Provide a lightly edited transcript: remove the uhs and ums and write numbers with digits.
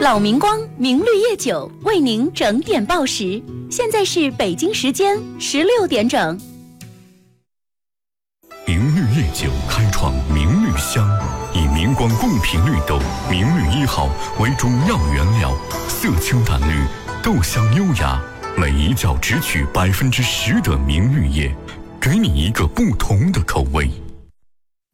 老明光明绿叶酒为您整点报时，现在是北京时间16点整。 明绿叶酒开创明绿香，以明光贡品绿豆明绿1号为主要原料，色清淡绿，豆香优雅，每一窖只取10%的明绿叶，给你一个不同的口味。